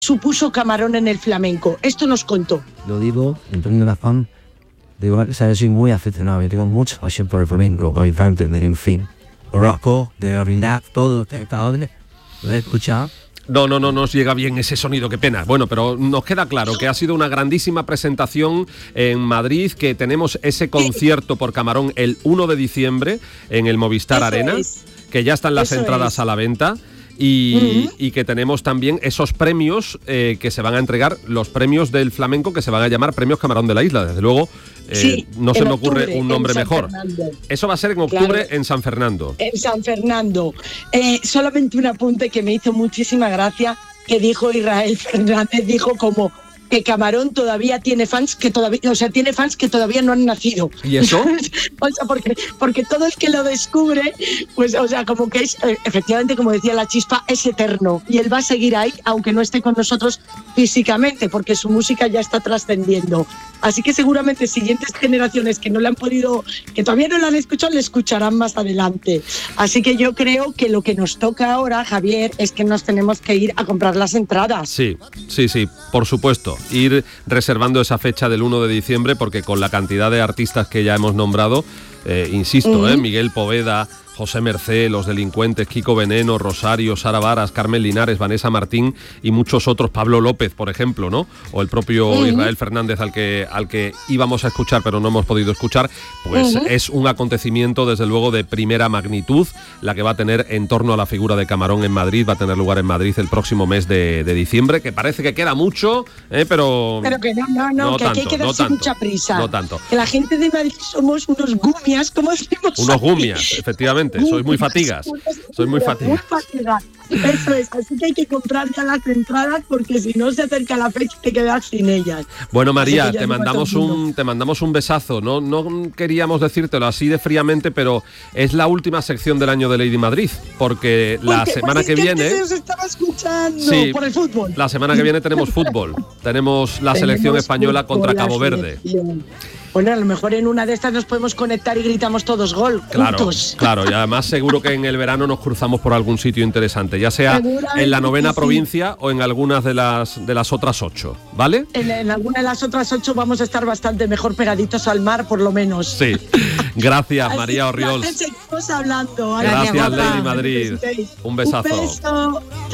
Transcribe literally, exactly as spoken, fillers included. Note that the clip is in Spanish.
supuso Camarón en el flamenco. Esto nos contó. Lo digo en primera fan, digo, o sea, yo soy muy aficionado, yo tengo mucha pasión por el flamenco, por el flamenco, en fin, rock, de orinar, todo, todo, lo he escuchado. No, no, no nos llega bien ese sonido, qué pena. Bueno, pero nos queda claro que ha sido una grandísima presentación en Madrid, que tenemos ese concierto por Camarón el uno de diciembre en el Movistar Eso Arena, es. que ya están las Eso entradas es. a la venta. Y, Uh-huh. y que tenemos también esos premios eh, que se van a entregar, los premios del flamenco, que se van a llamar Premios Camarón de la Isla. Desde luego, eh, Sí, no se en me ocurre octubre, un nombre en San mejor. Fernando. Eso va a ser en octubre, Claro. en San Fernando. En San Fernando. Eh, solamente un apunte que me hizo muchísima gracia, que dijo Israel Fernández, dijo como que Camarón todavía tiene fans que todavía, o sea, tiene fans que todavía no han nacido. ¿Y eso? O sea, porque, porque todo el que lo descubre, pues, o sea, como que es, eh, efectivamente, como decía la Chispa, es eterno. Y él va a seguir ahí, aunque no esté con nosotros físicamente, porque su música ya está trascendiendo. Así que seguramente siguientes generaciones que no le han podido, que todavía no la han escuchado, le escucharán más adelante. Así que yo creo que lo que nos toca ahora, Javier, es que nos tenemos que ir a comprar las entradas. Sí, sí, sí, por supuesto. Ir reservando esa fecha del uno de diciembre, porque con la cantidad de artistas que ya hemos nombrado, eh, insisto, Uh-huh. eh, Miguel Poveda, José Mercé, Los Delincuentes, Kiko Veneno, Rosario, Sara Varas, Carmen Linares, Vanessa Martín y muchos otros, Pablo López, por ejemplo, ¿no? O el propio Uh-huh. Israel Fernández, al que, al que íbamos a escuchar pero no hemos podido escuchar, pues Uh-huh. es un acontecimiento desde luego de primera magnitud, la que va a tener en torno a la figura de Camarón en Madrid. Va a tener lugar en Madrid el próximo mes de, de diciembre, que parece que queda mucho, ¿eh? pero... Pero que no, no, no, No que aquí hay tanto, que no darse tanto, mucha prisa. no tanto. Que la gente de Madrid somos unos gumias, como decimos Unos aquí. gumias, efectivamente, sois muy fatigas, sois muy fatigas. Muy fatigas. Eso es, así que hay que comprar ya las entradas, porque si no se acerca la fecha te quedas sin ellas. Bueno, María, Así que ya te digo a mandamos todo el mundo. un te mandamos un besazo. No, no queríamos decírtelo así de fríamente, pero es la última sección del año de Lady Madrid, porque la Porque, semana pues que es que viene, antes se os estaba escuchando Sí, por el fútbol. la semana que viene tenemos fútbol. Tenemos la Tenemos selección española fútbol, contra la Cabo Verde. selección. Bueno, a lo mejor en una de estas nos podemos conectar y gritamos todos gol, Claro, juntos. claro, y además seguro que en el verano nos cruzamos por algún sitio interesante, ya sea Seguramente en la novena que sí. provincia o en algunas de las de las otras ocho, ¿vale? En, en alguna de las otras ocho vamos a estar bastante mejor pegaditos al mar, por lo menos. Sí. Gracias, Así María que Orriols. seguimos hablando. Gracias, guapa. Lady Madrid. Un besazo. Un beso.